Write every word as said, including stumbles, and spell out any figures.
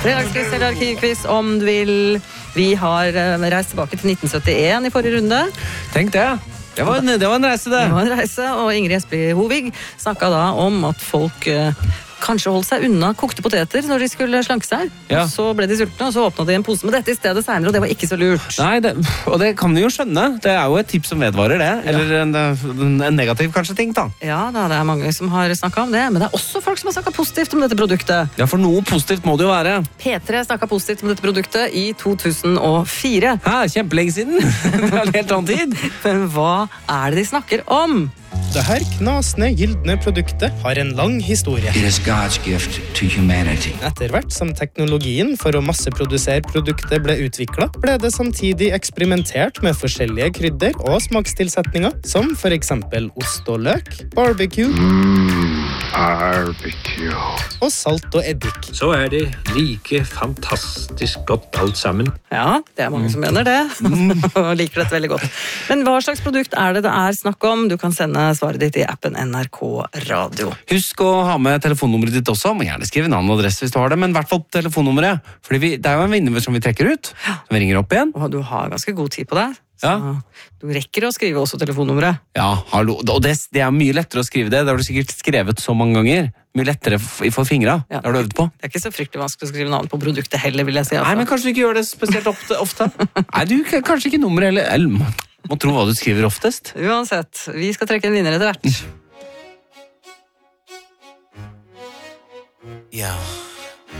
Fredagsquiz eller arkivquiz om du vil. Vi har reist tilbake til nitten syttien i forrige runde. Tenk det. Det var en, det var en reise, det. Det var en reise, og Ingrid Espelid Hovig snakket da om at folk uh, kanskje holdt seg unna kokte poteter når de skulle slanke seg. Ja. Så ble de sultne, og så åpnet de en pose med dette i stedet senere, og det var ikke så lurt. Nei, det, og det kan vi jo skjønne. Det er jo et tips som vedvarer det. Eller en, en negativ kanskje ting, da. Ja, da, det er mange som har snakket om det, men det er også folk som har snakket positivt om dette produktet. Ja, for noe positivt må det jo være. P tre snakket positivt om dette produktet i to tusen og fire. Hæ, kjempelenge siden. Det er en helt annen tid. Men hva er det de snakker om? Det her knasende gyldne produktet har en lang historie. It is God's gift to humanity. Etter hvert som teknologien for å masseprodusere produktet ble utviklet, ble det samtidig eksperimentert med forskjellige krydder og smakstilsetninger, som for eksempel ost og løk, barbecue, mm, barbecue. og salt og eddik. Så er det like fantastisk godt alt sammen. Ja, det er mange som mener det, og liker dette veldig godt. Men hva slags produkt er det det er snakk om? Du kan sende svaret ditt i appen N R K Radio. Husk å ha med telefonnummeret ditt også. Må gjerne skrive navn og adresse hvis du har det, men i hvert fall telefonnummeret. Fordi vi, det er jo en vinner som vi trekker ut, som vi ringer opp igjen. Og du har ganske god tid på det, så Ja. du rekker å skrive også telefonnummeret. Ja, hallo. Og det, det er mye lettere å skrive det. Det har du sikkert skrevet så mange ganger. Mye lettere f- for fingra. Ja. Det har du øvd på. Det er ikke så fryktelig vanskelig å skrive navn på produktet heller, vil jeg si. Altså. Nei, men kanskje du ikke gjør det spesielt ofte. ofte. Nei, du kan- kanskje ikke nummer heller. Eller, må, må tro hva du skriver oftest. Uansett, vi skal trekke en vinner etter hvert. Yeah.